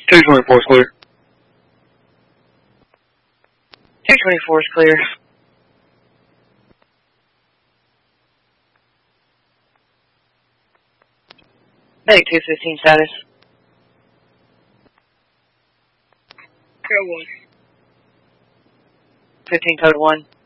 224 is clear. 224 is clear. Medic 215 status. Code 1. 15 code 1.